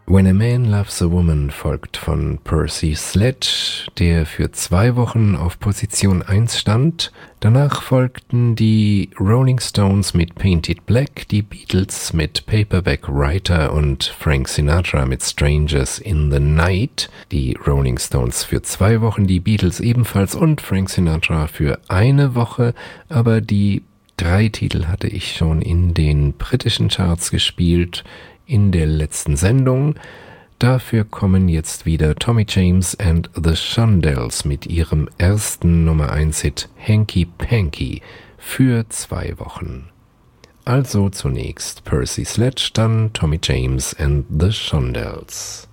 When a Man Loves a Woman folgt von Percy Sledge, der für 2 Wochen auf Position 1 stand. Danach folgten die Rolling Stones mit Painted Black, die Beatles mit Paperback Writer und Frank Sinatra mit Strangers in the Night. Die Rolling Stones für 2 Wochen, die Beatles ebenfalls und Frank Sinatra für 1 Woche, aber die 3 Titel hatte ich schon in den britischen Charts gespielt in der letzten Sendung. Dafür kommen jetzt wieder Tommy James and the Shondells mit ihrem ersten Nummer 1 Hit Hanky Panky für 2 Wochen. Also zunächst Percy Sledge, dann Tommy James and the Shondells.